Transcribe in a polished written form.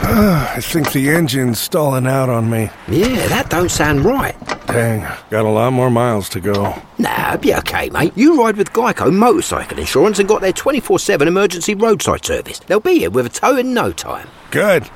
I think the engine's stalling out on me. Yeah, that don't sound right. Dang, got a lot more miles to go. Nah, be okay, mate. You ride with Geico Motorcycle Insurance and got their 24/7 emergency roadside service. They'll be here with a tow in no time. Good.